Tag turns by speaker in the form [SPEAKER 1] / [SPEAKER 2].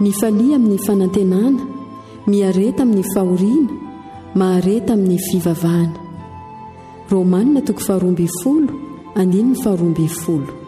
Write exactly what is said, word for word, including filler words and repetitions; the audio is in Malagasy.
[SPEAKER 1] mifalia amin'ny fanantenana, miareta amin'ny fahoriana, mahareta amin'ny fivavahana. Romanina toko faharoa ambin'ny folo andininy faharoa ambin'ny folo.